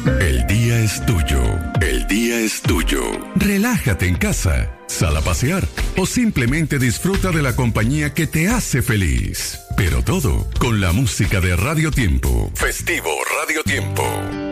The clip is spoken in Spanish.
El día es tuyo. El día es tuyo. Relájate en casa, sal a pasear o simplemente disfruta de la compañía que te hace feliz. Pero todo con la música de Radio Tiempo. Festivo Radio Tiempo.